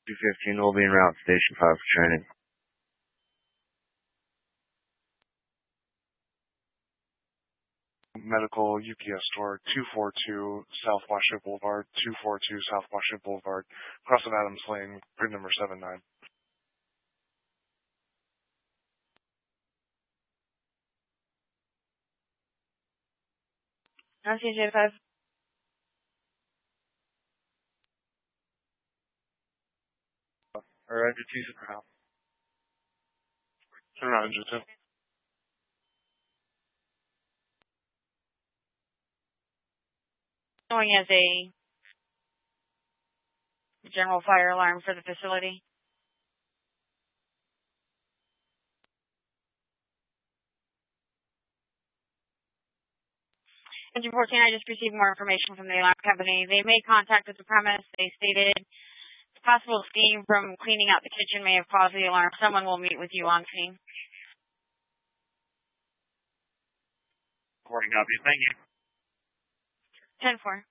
215 will be en route to Station 5 for training. Medical UPS store 242 South Washington Boulevard, 242 South Washington Boulevard, across from Adams Lane, grid number 79. CJ5. Or Engine 2 for now. Turn around, Engine 2. Showing as a general fire alarm for the facility. Engine 14, I just received more information from the alarm company. They made contact with the premise. They stated the possible steam from cleaning out the kitchen may have caused the alarm. Someone will meet with you on scene. Recording copy. Thank you. 10-4.